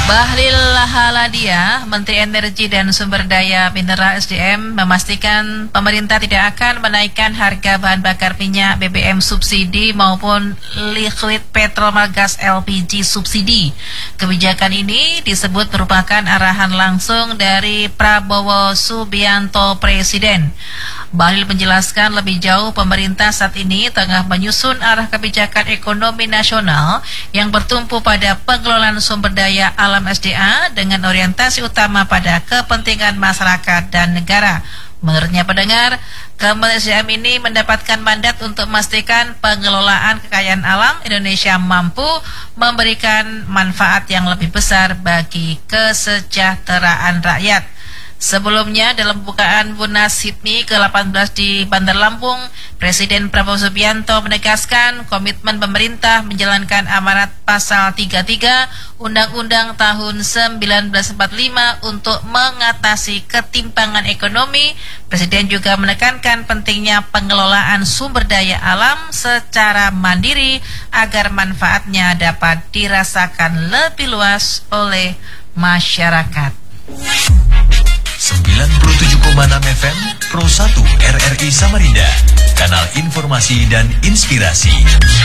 Bahlil Lahaladia, Menteri Energi dan Sumber Daya Mineral SDM, memastikan pemerintah tidak akan menaikkan harga bahan bakar minyak BBM subsidi maupun liquid petrol gas LPG subsidi. Kebijakan ini disebut merupakan arahan langsung dari Prabowo Subianto Presiden. Bahlil menjelaskan lebih jauh pemerintah saat ini tengah menyusun arah kebijakan ekonomi nasional yang bertumpu pada pengelolaan sumber daya alam SDA dengan orientasi utama pada kepentingan masyarakat dan negara. Menurutnya pendengar, Kementerian SDM ini mendapatkan mandat untuk memastikan pengelolaan kekayaan alam Indonesia mampu memberikan manfaat yang lebih besar bagi kesejahteraan rakyat. Sebelumnya dalam pembukaan Munas HIPMI ke-18 di Bandar Lampung, Presiden Prabowo Subianto menegaskan komitmen pemerintah menjalankan amanat pasal 33 Undang-Undang tahun 1945 untuk mengatasi ketimpangan ekonomi. Presiden juga menekankan pentingnya pengelolaan sumber daya alam secara mandiri agar manfaatnya dapat dirasakan lebih luas oleh masyarakat. 97,6 FM Pro 1 RRI Samarinda, kanal informasi dan inspirasi.